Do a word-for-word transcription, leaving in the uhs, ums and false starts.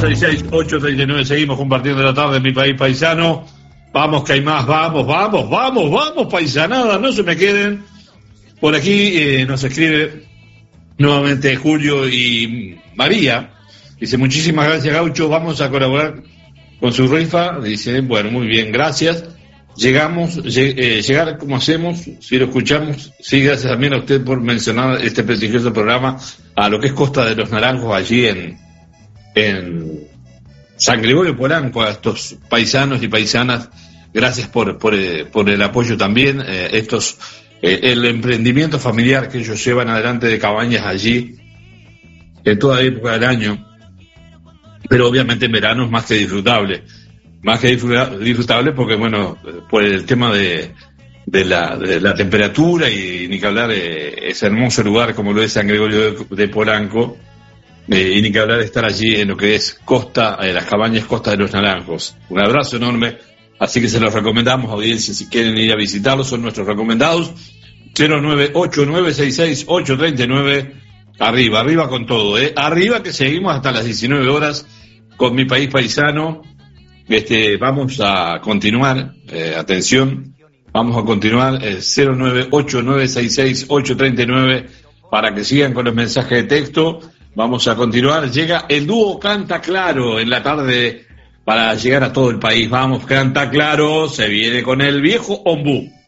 seis seis, ocho tres nueve. Seguimos compartiendo la tarde en Mi País Paisano. Vamos que hay más, vamos, vamos, vamos, vamos, paisanada, no se me queden. Por aquí eh, nos escribe nuevamente Julio y María. Dice, muchísimas gracias, Gaucho, vamos a colaborar con su rifa. Dice, bueno, muy bien, gracias. Llegamos, lleg, eh, llegar como hacemos, si lo escuchamos. Sí, gracias también a usted por mencionar este prestigioso programa a lo que es Costa de los Naranjos, allí en, en San Gregorio Polanco, a estos paisanos y paisanas. Gracias por, por, eh, por el apoyo también, eh, estos, eh, el emprendimiento familiar que ellos llevan adelante de cabañas allí, en toda época del año, pero obviamente en verano es más que disfrutable. Más que disfrutable porque, bueno, por el tema de, de, la, de la temperatura y ni que hablar de ese hermoso lugar como lo es San Gregorio de, de Polanco, eh, y ni que hablar de estar allí en lo que es Costa, eh, las cabañas Costa de los Naranjos. Un abrazo enorme, así que se los recomendamos, audiencia, si quieren ir a visitarlos, son nuestros recomendados. Cero nueve ocho nueve seis seis ocho tres nueve, arriba, arriba con todo, eh, arriba que seguimos hasta las diecinueve horas con Mi País Paisano. Este, vamos a continuar, eh, atención, vamos a continuar, eh, cero nueve ocho nueve seis seis ocho tres nueve para que sigan con los mensajes de texto. Vamos a continuar, llega el dúo Canta Claro en la tarde para llegar a todo el país. Vamos, Canta Claro, se viene con el viejo ombú.